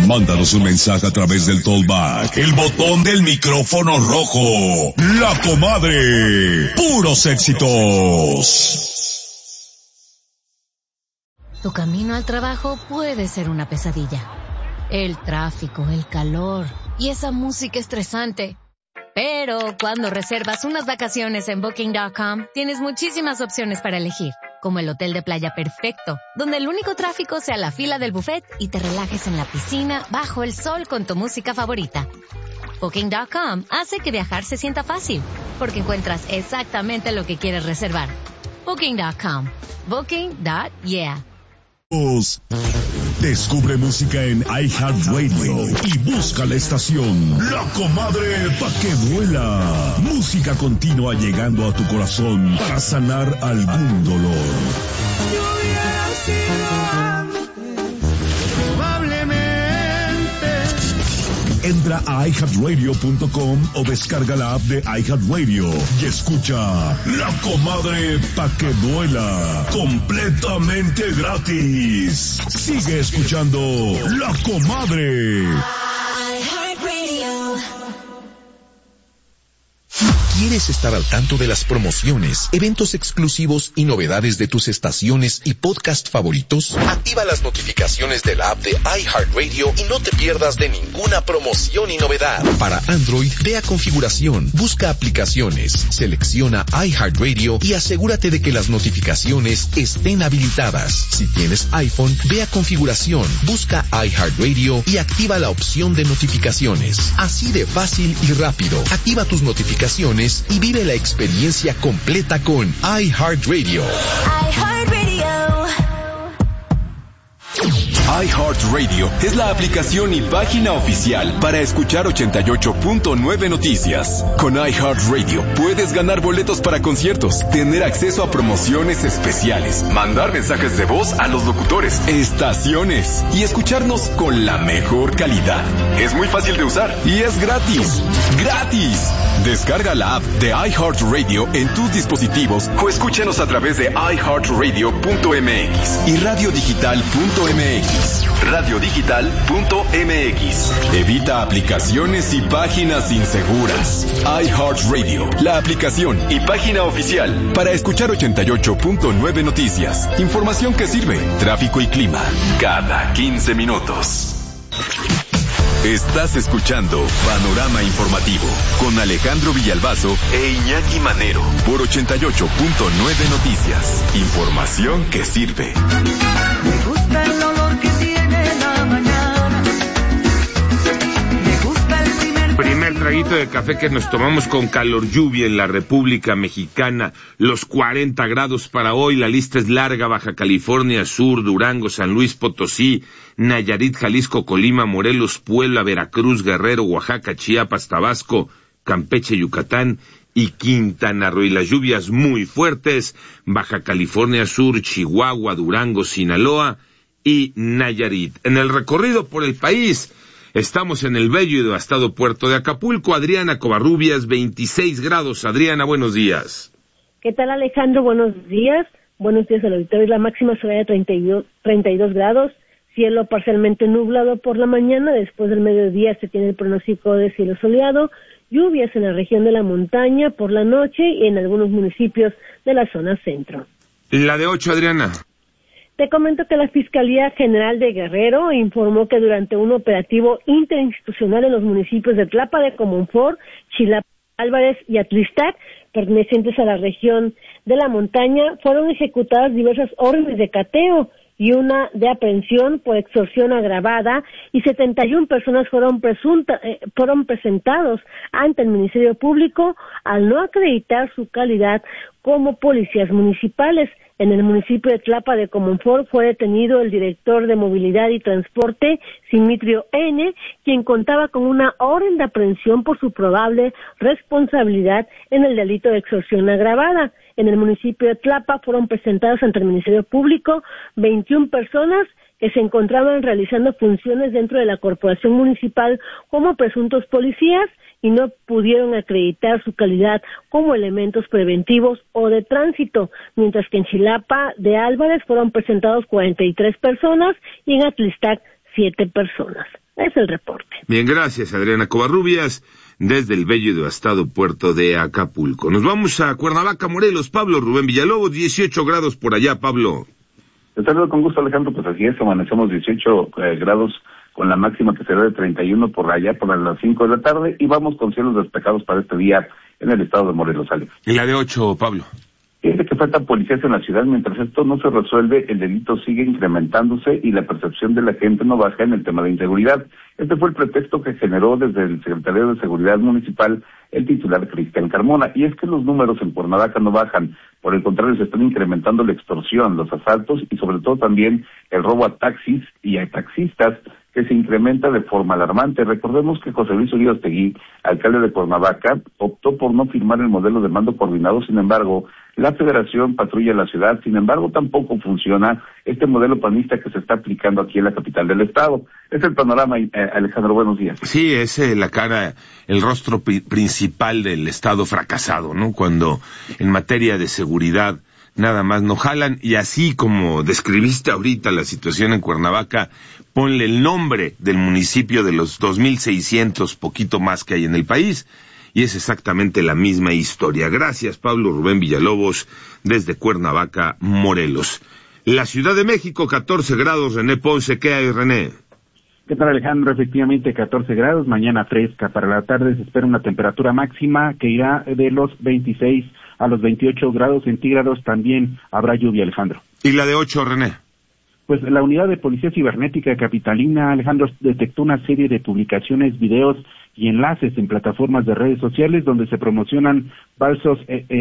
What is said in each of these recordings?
Mándanos un mensaje a través del Tollback, el botón del micrófono rojo. La Comadre. Puros éxitos. Tu camino al trabajo puede ser una pesadilla. El tráfico, el calor y esa música estresante. Pero cuando reservas unas vacaciones en Booking.com, tienes muchísimas opciones para elegir, como el hotel de playa perfecto, donde el único tráfico sea la fila del buffet y te relajes en la piscina bajo el sol con tu música favorita. Booking.com hace que viajar se sienta fácil, porque encuentras exactamente lo que quieres reservar. Booking.com. Booking.yeah. Descubre música en iHeartRadio y busca la estación La Comadre pa' que vuela. Música continua llegando a tu corazón para sanar algún dolor. Yo hubiera sido probablemente. Entra a iHeartRadio.com o descarga la app de iHeartRadio y escucha La Comadre pa' que vuela completamente gratis. Sigue escuchando La Comadre. ¿Quieres estar al tanto de las promociones, eventos exclusivos y novedades de tus estaciones y podcast favoritos? Activa las notificaciones de la app de iHeartRadio y no te pierdas de ninguna promoción y novedad. Para Android, ve a configuración, busca aplicaciones, selecciona iHeartRadio y asegúrate de que las notificaciones estén habilitadas. Si tienes iPhone, ve a configuración, busca iHeartRadio y activa la opción de notificaciones. Así de fácil y rápido. Activa tus notificaciones y vive la experiencia completa con iHeartRadio. iHeartRadio es la aplicación y página oficial para escuchar 88.9 Noticias. Con iHeartRadio puedes ganar boletos para conciertos, tener acceso a promociones especiales, mandar mensajes de voz a los locutores, estaciones y escucharnos con la mejor calidad. Es muy fácil de usar y es gratis. ¡Gratis! Descarga la app de iHeartRadio en tus dispositivos o escúchanos a través de iHeartRadio.mx y radiodigital.mx. Radiodigital.mx. Evita aplicaciones y páginas inseguras. iHeartRadio, la aplicación y página oficial para escuchar 88.9 Noticias. Información que sirve. Tráfico y clima cada 15 minutos. Estás escuchando Panorama Informativo con Alejandro Villalbazo e Iñaki Manero por 88.9 Noticias. Información que sirve. Me gusta el olor que tiene la mañana. Me gusta el primer traguito de café que nos tomamos con calor lluvia en la República Mexicana. Los 40 grados para hoy. La lista es larga: Baja California Sur, Durango, San Luis Potosí, Nayarit, Jalisco, Colima, Morelos, Puebla, Veracruz, Guerrero, Oaxaca, Chiapas, Tabasco, Campeche, Yucatán y Quintana Roo. Y las lluvias muy fuertes: Baja California Sur, Chihuahua, Durango, Sinaloa y Nayarit. En el recorrido por el país, estamos en el bello y devastado puerto de Acapulco. Adriana Covarrubias, 26 grados. Adriana, buenos días. ¿Qué tal, Alejandro? Buenos días. Buenos días al auditorio. La máxima será de 32 grados. Cielo parcialmente nublado por la mañana. Después del mediodía se tiene el pronóstico de cielo soleado. Lluvias en la región de la montaña por la noche y en algunos municipios de la zona centro. La de 8, Adriana. Te comento que la Fiscalía General de Guerrero informó que durante un operativo interinstitucional en los municipios de Tlapa de Comonfort, Chilapa, Álvarez y Atlistac, pertenecientes a la región de la montaña, fueron ejecutadas diversas órdenes de cateo y una de aprehensión por extorsión agravada, y 71 personas fueron presentados ante el Ministerio Público al no acreditar su calidad como policías municipales. En el municipio de Tlapa de Comonfort fue detenido el director de Movilidad y Transporte, Simitrio N., quien contaba con una orden de aprehensión por su probable responsabilidad en el delito de extorsión agravada. En el municipio de Tlapa fueron presentados ante el Ministerio Público 21 personas que se encontraban realizando funciones dentro de la corporación municipal como presuntos policías y no pudieron acreditar su calidad como elementos preventivos o de tránsito, mientras que en Chilapa de Álvarez fueron presentados 43 personas y en Atlistac 7 personas. Es el reporte. Bien, gracias, Adriana Covarrubias, desde el bello y devastado puerto de Acapulco. Nos vamos a Cuernavaca, Morelos. Pablo Rubén Villalobos, 18 grados por allá, Pablo. Te saludo con gusto, Alejandro. Pues así es, amanecemos 18 grados con la máxima que será de 31 por allá por las 5 de la tarde y vamos con cielos despejados para este día en el estado de Morelos, Alex. Y la de 8, Pablo. Fíjate que faltan policías en la ciudad. Mientras esto no se resuelve, el delito sigue incrementándose y la percepción de la gente no baja en el tema de inseguridad. Este fue el pretexto que generó desde el Secretario de Seguridad Municipal el titular Cristian Carmona. Y es que los números en Cuernavaca no bajan. Por el contrario, se están incrementando la extorsión, los asaltos y sobre todo también el robo a taxis y a taxistas, que se incrementa de forma alarmante. Recordemos que José Luis Uriostegui, alcalde de Cuernavaca, optó por no firmar el modelo de mando coordinado. Sin embargo, la Federación patrulla la ciudad. Sin embargo, tampoco funciona este modelo panista que se está aplicando aquí en la capital del estado. Es el panorama, Alejandro, buenos días. Sí, es la cara, el rostro principal del estado fracasado, ¿no? Cuando en materia de seguridad nada más no jalan, y así como describiste ahorita la situación en Cuernavaca, ponle el nombre del municipio de los 2,600, poquito más que hay en el país, y es exactamente la misma historia. Gracias, Pablo Rubén Villalobos, desde Cuernavaca, Morelos. La Ciudad de México, 14 grados, René Ponce. ¿Qué hay, René? ¿Qué tal, Alejandro? Efectivamente, 14 grados, mañana fresca. Para la tarde se espera una temperatura máxima que irá de los 26 a los 28 grados centígrados. También habrá lluvia, Alejandro. ¿Y la de 8, René? Pues la unidad de Policía Cibernética capitalina, Alejandro, detectó una serie de publicaciones, videos y enlaces en plataformas de redes sociales donde se promocionan falsos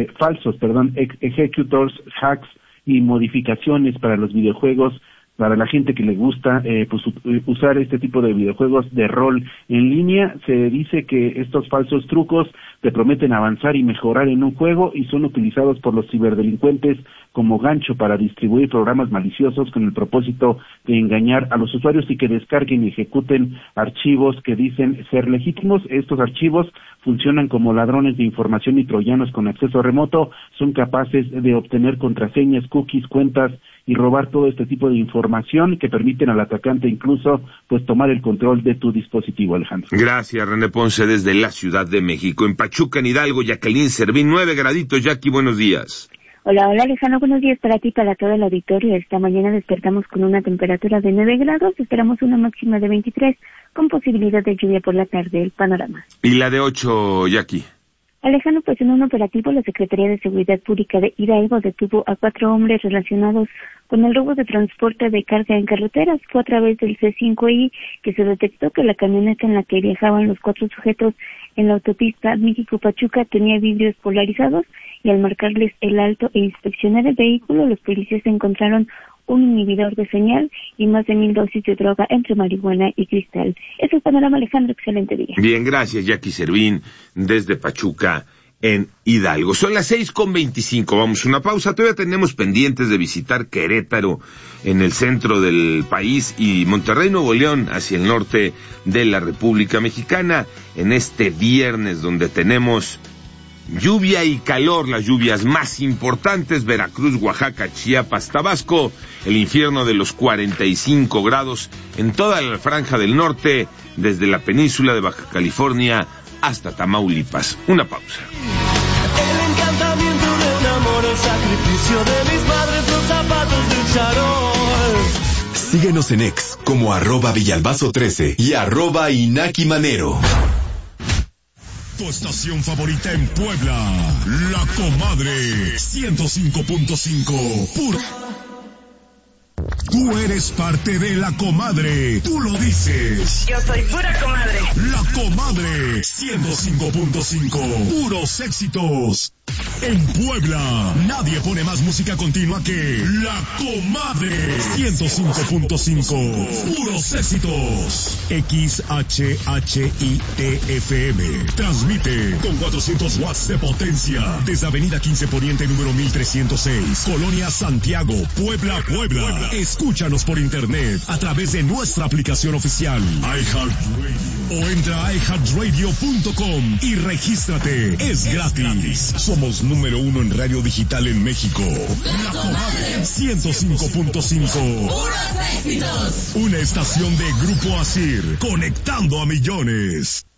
executors, hacks y modificaciones para los videojuegos, para la gente que le gusta usar este tipo de videojuegos de rol en línea. Se dice que estos falsos trucos te prometen avanzar y mejorar en un juego y son utilizados por los ciberdelincuentes como gancho para distribuir programas maliciosos con el propósito de engañar a los usuarios y que descarguen y ejecuten archivos que dicen ser legítimos. Estos archivos funcionan como ladrones de información y troyanos con acceso remoto. Son capaces de obtener contraseñas, cookies, cuentas y robar todo este tipo de información que permiten al atacante incluso pues tomar el control de tu dispositivo, Alejandro. Gracias, René Ponce, desde la Ciudad de México. En Pachuca, en Hidalgo, Jacqueline Servín, 9 graditos. Jackie, buenos días. Hola Alejandro, buenos días para ti, para todo el auditorio. Esta mañana despertamos con una temperatura de 9 grados, esperamos una máxima de 23, con posibilidad de lluvia por la tarde. El panorama. ¿Y la de 8, Jackie? Alejandro, pues en un operativo la Secretaría de Seguridad Pública de Hidalgo detuvo a 4 hombres relacionados con el robo de transporte de carga en carreteras. Fue a través del C5I que se detectó que la camioneta en la que viajaban los 4 sujetos en la autopista México-Pachuca tenía vidrios polarizados y al marcarles el alto e inspeccionar el vehículo, los policías encontraron un inhibidor de señal y más de 1,000 dosis de droga entre marihuana y cristal. Es el panorama, Alejandro, excelente día. Bien, gracias, Jackie Servín, desde Pachuca, en Hidalgo. Son las 6:25, vamos a una pausa. Todavía tenemos pendientes de visitar Querétaro, en el centro del país, y Monterrey, Nuevo León, hacia el norte de la República Mexicana, en este viernes donde tenemos lluvia y calor, las lluvias más importantes: Veracruz, Oaxaca, Chiapas, Tabasco, el infierno de los 45 grados en toda la franja del norte, desde la península de Baja California hasta Tamaulipas. Una pausa. El encantamiento de un amor, el sacrificio de mis madres, los zapatos del charol. Síguenos en X como @Villalbazo13 y @Inaki Manero. Tu estación favorita en Puebla, La Comadre 105.5. Puro. Tú eres parte de La Comadre, tú lo dices. Yo soy pura comadre. La Comadre 105.5. Puros éxitos. En Puebla, nadie pone más música continua que La Comadre 105.5. Puros éxitos. XHHITFM. Transmite con 400 watts de potencia desde Avenida 15 Poniente número 1306. Colonia Santiago, Puebla, Puebla. Escúchanos por internet a través de nuestra aplicación oficial iHeartRadio o entra a iHeartRadio.com y regístrate. Es gratis. Somos número 1 en radio digital en México. La Comadre 105.5. Una estación de Grupo Asir, conectando a millones.